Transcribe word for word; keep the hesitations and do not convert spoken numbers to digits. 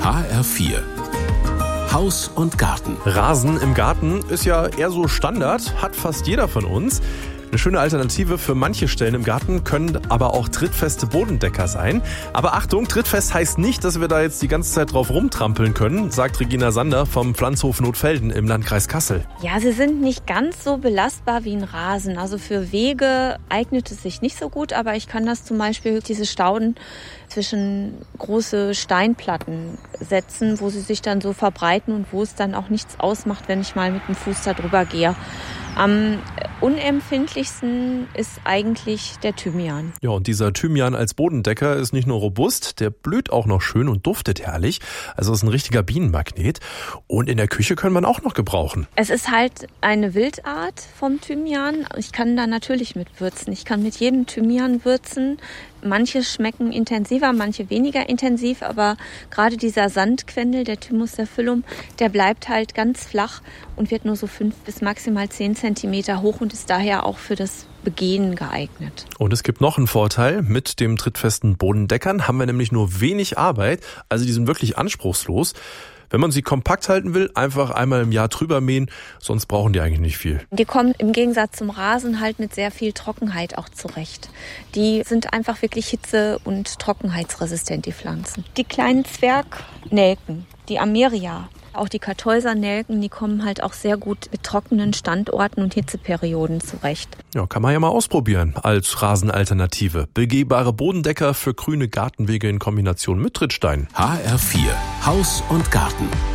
H R vier Haus und Garten. Rasen im Garten ist ja eher so Standard, hat fast jeder von uns. Eine schöne Alternative für manche Stellen im Garten können aber auch trittfeste Bodendecker sein. Aber Achtung, trittfest heißt nicht, dass wir da jetzt die ganze Zeit drauf rumtrampeln können, sagt Regina Sander vom Pflanzhof Notfelden im Landkreis Kassel. Ja, sie sind nicht ganz so belastbar wie ein Rasen. Also für Wege eignet es sich nicht so gut, aber ich kann das zum Beispiel, diese Stauden zwischen große Steinplatten setzen, wo sie sich dann so verbreiten und wo es dann auch nichts ausmacht, wenn ich mal mit dem Fuß da drüber gehe. Am unempfindlichsten ist eigentlich der Thymian. Ja, und dieser Thymian als Bodendecker ist nicht nur robust, der blüht auch noch schön und duftet herrlich. Also ist ein richtiger Bienenmagnet. Und in der Küche kann man auch noch gebrauchen. Es ist halt eine Wildart vom Thymian. Ich kann da natürlich mit würzen. Ich kann mit jedem Thymian würzen. Manche schmecken intensiver, manche weniger intensiv, aber gerade dieser Sandquendel, der Thymus sapphilum, der bleibt halt ganz flach und wird nur so fünf bis maximal zehn Zentimeter hoch und ist daher auch für das Begehen geeignet. Und es gibt noch einen Vorteil. Mit dem trittfesten Bodendeckern haben wir nämlich nur wenig Arbeit, also die sind wirklich anspruchslos. Wenn man sie kompakt halten will, einfach einmal im Jahr drüber mähen, sonst brauchen die eigentlich nicht viel. Die kommen im Gegensatz zum Rasen halt mit sehr viel Trockenheit auch zurecht. Die sind einfach wirklich hitze- und trockenheitsresistent, die Pflanzen. Die kleinen Zwergnelken, die Ameria, auch die Kartäusernelken, die kommen halt auch sehr gut mit trockenen Standorten und Hitzeperioden zurecht. Ja, kann man ja mal ausprobieren als Rasenalternative. Begehbare Bodendecker für grüne Gartenwege in Kombination mit Trittsteinen. H R vier Haus und Garten.